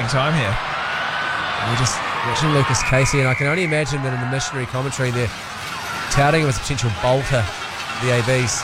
interesting time here. We're just watching Lucas Casey, and I can only imagine that in the missionary commentary they're touting him as a potential bolter for the ABs.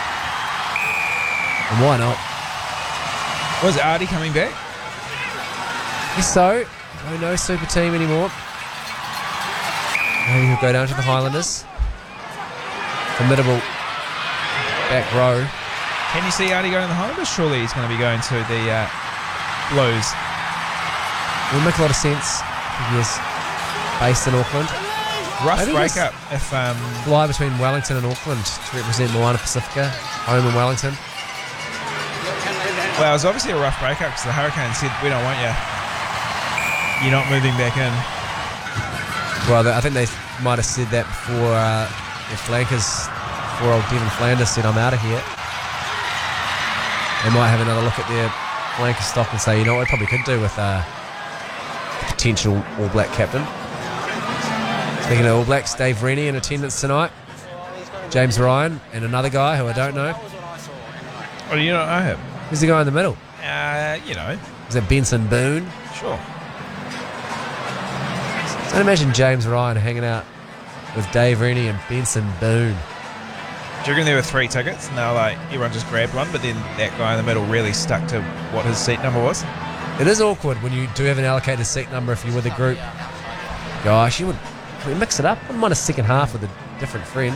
And why not? Was Artie coming back? Yes, so. No super team anymore. Maybe he'll go down to the Highlanders. Formidable back row. Can you see Artie going to the Highlanders? Surely he's going to be going to the Blues. It would make a lot of sense if he is based in Auckland. Rough Maybe breakup if fly between Wellington and Auckland to represent Moana Pacifica, home in Wellington. Well, it was obviously a rough breakup because the Hurricanes said, we don't want you. You're not moving back in. Well, I think they might have said that before their flankers, before old Devin Flanders said, I'm out of here. They might have another look at their flanker stock and say, you know what, we probably could do with a potential All Black captain. Speaking of All Blacks, Dave Rennie in attendance tonight. James Ryan and another guy who I don't know. Oh, do you not know him? Who's the guy in the middle? You know. Is that Benson Boone? Sure. So I imagine James Ryan hanging out with Dave Rennie and Benson Boone. Do you reckon there were 3 tickets and they were like, everyone just grabbed one, but then that guy in the middle really stuck to what his seat number was? It is awkward when you do have an allocated seat number if you're with a group. Gosh, can we mix it up? I wouldn't mind a second half with a different friend.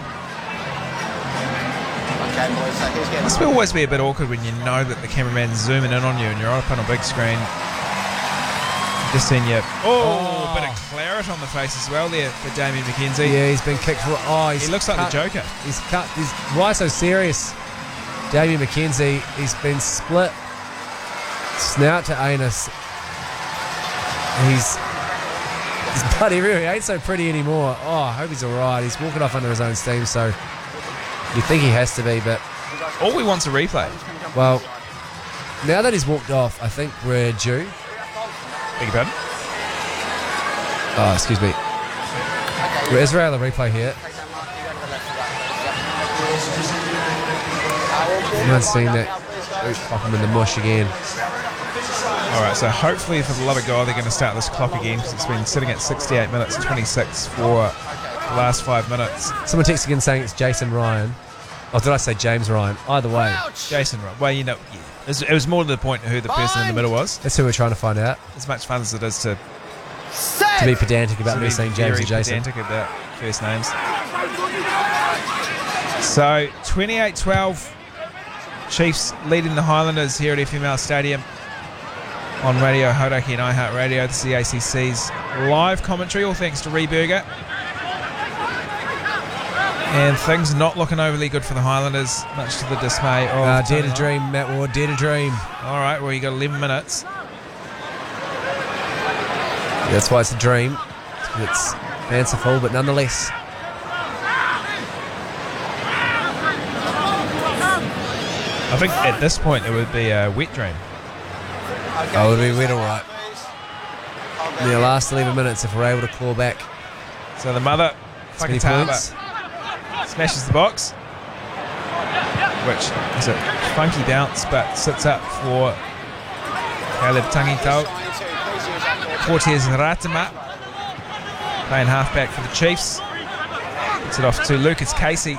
It must always be a bit awkward when you know that the cameraman's zooming in on you and you're up on a big screen. Just seeing you. Oh, a bit of claret on the face as well there for Damien McKenzie. Yeah, he's been kicked for. He looks like the Joker. He's cut. Why so serious? Damien McKenzie, he's been split snout to anus. He's bloody real. He ain't so pretty anymore. Oh, I hope he's alright. He's walking off under his own steam, so you think he has to be, but all we want's a replay. Well, now that he's walked off, I think we're due. Beg your pardon? Oh, excuse me. Israel, a replay here. Everyone's seen that. Pop him in the mush again. Alright, so hopefully for the love of God they're going to start this clock again because it's been sitting at 68 minutes 26 for the last 5 minutes. Someone texts again saying it's Jason Ryan. Oh, did I say James Ryan? Either way. Jason Ryan. Well, you know, it was more to the point who the person in the middle was. That's who we're trying to find out. As much fun as it is to be pedantic about me saying James and Jason. Pedantic about first names. So 28-12, Chiefs leading the Highlanders here at FML Stadium on Radio Hauraki and iHeartRadio. This is the ACC's live commentary, all thanks to Reburger. And things not looking overly good for the Highlanders, much to the dismay of dare to dream, Matt Ward, dare to dream. All right, well, you got 11 minutes. Yeah, that's why it's a dream. It's fanciful, but nonetheless. I think at this point it would be a wet dream. Oh, it would be wet, all right. In the last 11 minutes, if we're able to claw back. So the mother, Fakatava, smashes the box, which is a funky bounce, but sits up for Caleb Tangitau. Cortez Ratama playing halfback for the Chiefs. Gets it off to Lucas Casey.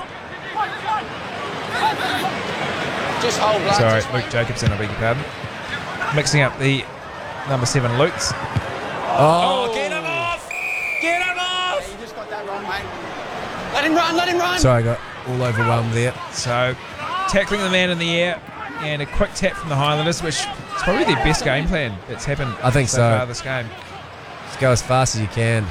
Sorry, Luke Jacobson, I beg your pardon. Mixing up the number 7 Lutz. Oh, get him off! Get him off! You just got that wrong, mate. Let him run, let him run! Sorry, I got all overwhelmed there. So, tackling the man in the air and a quick tap from the Highlanders, which is probably their best game plan that's happened so far this game. Just go as fast as you can.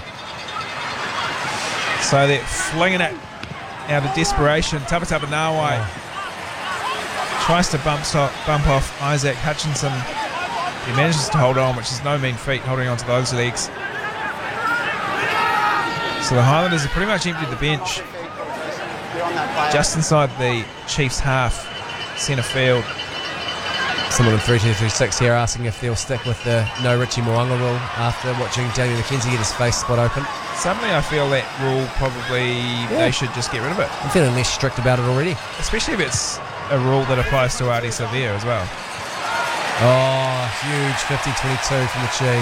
So they're flinging it out of desperation. Tapatapa Nawai tries to bump off Isaac Hutchinson. He manages to hold on, which is no mean feat, holding on to those legs. So the Highlanders have pretty much emptied the bench just inside the Chiefs' half, centre field. Someone in 3236 here asking if they'll stick with the no Richie Mo'unga rule after watching Jamie McKenzie get his face split open. Suddenly I feel that rule probably they should just get rid of it. I'm feeling less strict about it already. Especially if it's a rule that applies to Ardie Savea as well. Oh, huge 50-22 from the Chiefs.